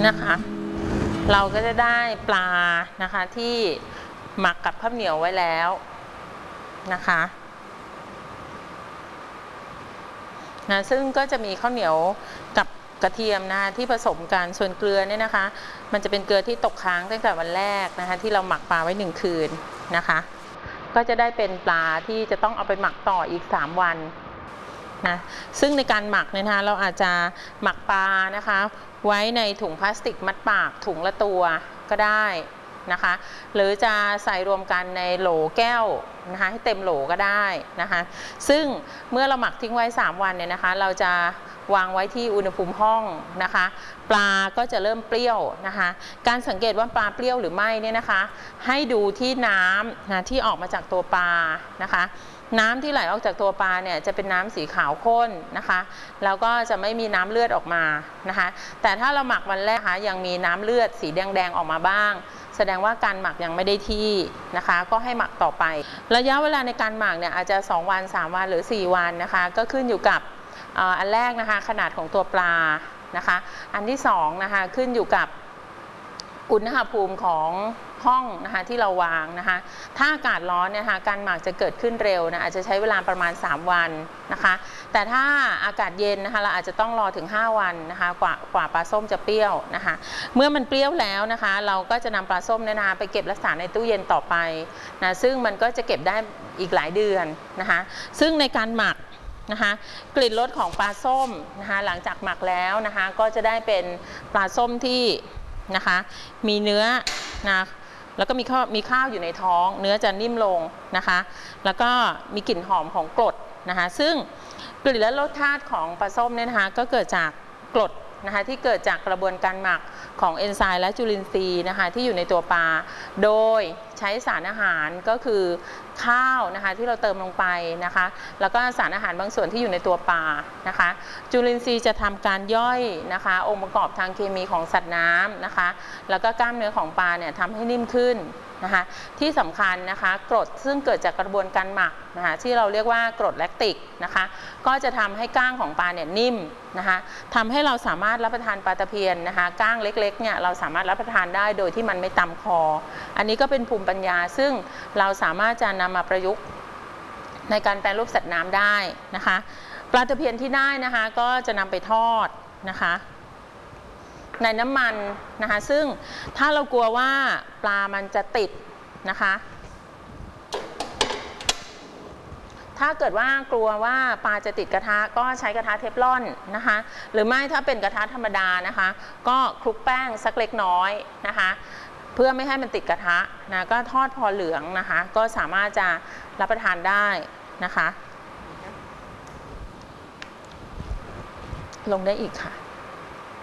นะคะเราก็จะได้ปลานะคะที่หมักกับข้าวเหนียวไว้แล้วนะคะซึ่งก็จะมีข้าวเหนียวกับกระเทียมนะคะที่ผสมกันส่วนเกลือเนี่ยนะคะมันจะเป็นเกลือที่ตกค้างตั้งแต่วันแรกนะคะที่เราหมักปลาไว้1 คืนนะคะก็จะได้เป็นปลาที่จะต้องเอาไปหมักต่ออีก3 วันนะซึ่งในการหมักเนี่ยนะคะเราอาจจะหมักปลานะคะไว้ในถุงพลาสติกมัดปากถุงละตัวก็ได้นะคะหรือจะใส่รวมกันในโหลแก้วนะคะให้เต็มโหลก็ได้นะคะซึ่งเมื่อเราหมักทิ้งไว้3 วันเนี่ยนะคะเราจะวางไว้ที่อุณหภูมิห้องนะคะปลาก็จะเริ่มเปรี้ยวนะคะการสังเกตว่าปลาเปรี้ยวหรือไม่เนี่ยนะคะให้ดูที่น้ำนะที่ออกมาจากตัวปลานะคะน้ำที่ไหลออกจากตัวปลาเนี่ยจะเป็นน้ำสีขาวข้นนะคะแล้วก็จะไม่มีน้ำเลือดออกมานะคะแต่ถ้าเราหมักวันแรกนะคะยังมีน้ำเลือดสีแดงๆออกมาบ้างแสดงว่าการหมักยังไม่ได้ที่นะคะก็ให้หมักต่อไประยะเวลาในการหมักเนี่ยอาจจะ2 วัน3 วันหรือ4 วันนะคะก็ขึ้นอยู่กับอันแรกนะคะขนาดของตัวปลานะคะอันที่2นะคะขึ้นอยู่กับอุณหภูมิของห้องนะคะที่เราวางนะคะถ้าอากาศร้อนเนี่ยค่ะการหมักจะเกิดขึ้นเร็วนะอาจจะใช้เวลาประมาณ3 วันนะคะแต่ถ้าอากาศเย็นนะคะเราอาจจะต้องรอถึง5 วันนะคะกว่าปลาส้มจะเปรี้ยวนะคะเมื่อมันเปรี้ยวแล้วนะคะเราก็จะนำปลาส้มเนี่ยนะไปเก็บรักษาในตู้เย็นต่อไปนะซึ่งมันก็จะเก็บได้อีกหลายเดือนนะคะซึ่งในการหมักนะคะกลิ่นรสของปลาส้มนะคะหลังจากหมักแล้วนะคะก็จะได้เป็นปลาส้มที่นะคะมีเนื้อนะแล้วก็มีข้าวอยู่ในท้องเนื้อจะนิ่มลงนะคะแล้วก็มีกลิ่นหอมของกรดนะคะซึ่งกลิ่นและรสชาติของปลาส้มเนี่ยนะคะก็เกิดจากกรดนะคะที่เกิดจากกระบวนการหมักของเอนไซม์และจุลินทรีย์นะคะที่อยู่ในตัวปลาโดยใช้สารอาหารก็คือข้าวนะคะที่เราเติมลงไปนะคะแล้วก็สารอาหารบางส่วนที่อยู่ในตัวปลานะคะจุลินทรีย์จะทำการย่อยนะคะองค์ประกอบทางเคมีของสัตว์น้ำนะคะแล้วก็กล้ามเนื้อของปลาเนี่ยทำให้นิ่มขึ้นนะคะที่สำคัญนะคะกรดซึ่งเกิดจากกระบวนการหมักนะคะที่เราเรียกว่ากรดแลคติกนะคะก็จะทำให้ก้างของปลาเนี่ยนิ่มนะคะทำให้เราสามารถรับประทานปลาตะเพียนนะคะก้างเล็กๆเนี่ยเราสามารถรับประทานได้โดยที่มันไม่ตำคออันนี้ก็เป็นภูมิปัญญาซึ่งเราสามารถจะนำมาประยุกต์ในการแปรรูปสัตว์น้ำได้นะคะปลาตะเพียนที่ได้นะคะก็จะนำไปทอดนะคะในน้ำมันนะคะซึ่งถ้าเรากลัวว่าปลามันจะติดนะคะถ้าเกิดว่ากลัวว่าปลาจะติดกระทะก็ใช้กระทะเทฟลอนนะคะหรือไม่ถ้าเป็นกระทะธรรมดานะคะก็คลุกแป้งสักเล็กน้อยนะคะเพื่อไม่ให้มันติดกระทะนะก็ทอดพอเหลืองนะคะก็สามารถจะรับประทานได้นะคะลงได้อีกค่ะ